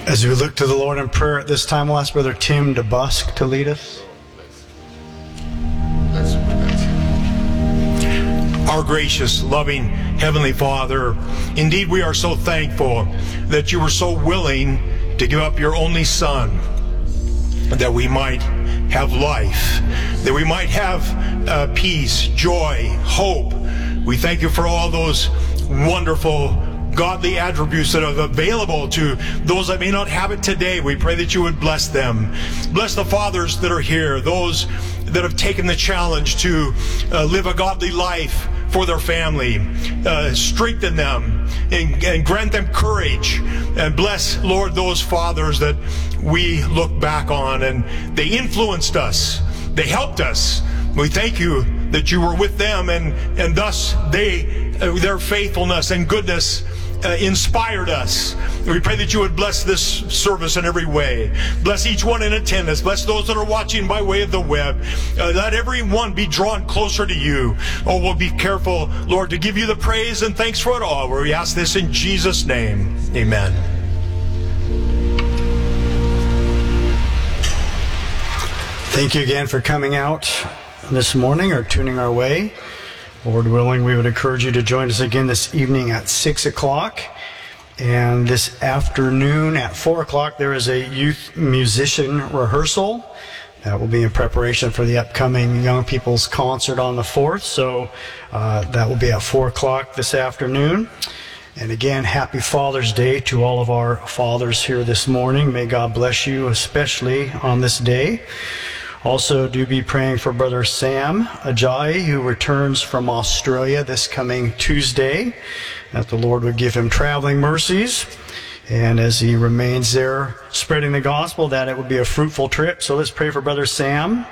As we look to the Lord in prayer at this time, we'll ask Brother Tim DeBusk to lead us. Our gracious, loving Heavenly Father, indeed we are so thankful that you were so willing to give up your only Son, that we might have life, that we might have peace, joy, hope. We thank you for all those wonderful godly attributes that are available to those that may not have it today. We pray that you would bless them. Bless the fathers that are here, those that have taken the challenge to live a godly life for their family. Strengthen them and grant them courage. And bless, Lord, those fathers that we look back on and they influenced us. They helped us. We thank you that you were with them, and thus their faithfulness and goodness inspired us. We pray that you would bless this service in every way. Bless each one in attendance. Bless those that are watching by way of the web. Let everyone be drawn closer to you. Oh, we'll be careful, Lord, to give you the praise and thanks for it all. We ask this in Jesus' name. Amen. Thank you again for coming out this morning or tuning our way. Lord willing, we would encourage you to join us again this evening at 6 o'clock. And this afternoon at 4 o'clock, there is a youth musician rehearsal. That will be in preparation for the upcoming Young People's Concert on the 4th. So that will be at 4 o'clock this afternoon. And again, happy Father's Day to all of our fathers here this morning. May God bless you, especially on this day. Also, do be praying for Brother Sam Ajayi, who returns from Australia this coming Tuesday, that the Lord would give him traveling mercies. And as he remains there spreading the gospel, that it would be a fruitful trip. So let's pray for Brother Sam.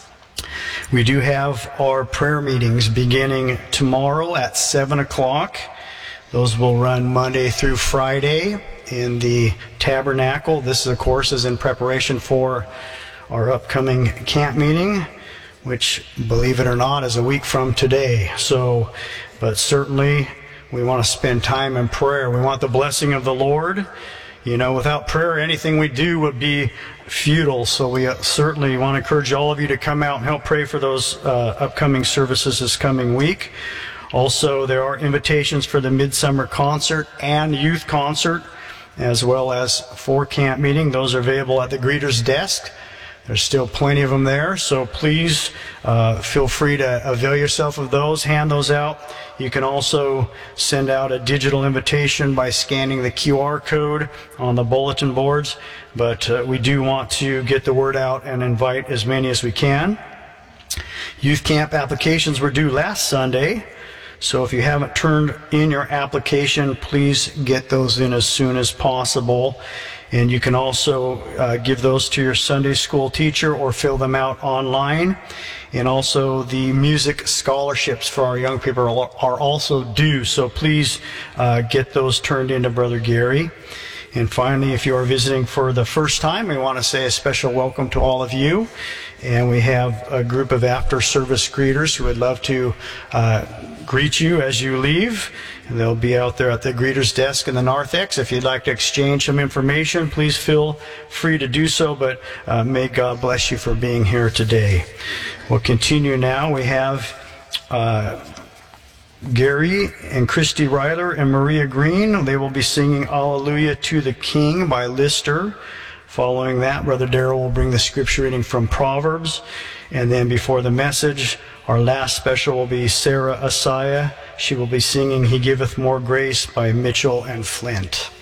We do have our prayer meetings beginning tomorrow at 7 o'clock. Those will run Monday through Friday in the Tabernacle. This, of course, is in preparation for our upcoming camp meeting, which, believe it or not, is a week from today. So, but certainly we want to spend time in prayer. We want the blessing of the Lord. You know, without prayer, anything we do would be futile. So we certainly want to encourage all of you to come out and help pray for those upcoming services this coming week. Also, there are invitations for the Midsummer Concert and Youth Concert, as well as for camp meeting. Those are available at the greeter's desk. There's still plenty of them there, so please feel free to avail yourself of those, hand those out. You can also send out a digital invitation by scanning the QR code on the bulletin boards, but we do want to get the word out and invite as many as we can. Youth camp applications were due last Sunday, so if you haven't turned in your application, please get those in as soon as possible. And you can also give those to your Sunday school teacher or fill them out online. And also the music scholarships for our young people are also due. So please get those turned into Brother Gary. And finally, if you are visiting for the first time, we want to say a special welcome to all of you. And we have a group of after-service greeters who would love to greet you as you leave. And they'll be out there at the greeter's desk in the narthex. If you'd like to exchange some information, please feel free to do so. But may God bless you for being here today. We'll continue now. We have Gary and Christy Ryler and Maria Green. They will be singing Alleluia to the King by Lister. Following that, Brother Darrell will bring the scripture reading from Proverbs. And then before the message, our last special will be Sarah Asaya. She will be singing He Giveth More Grace by Mitchell and Flint.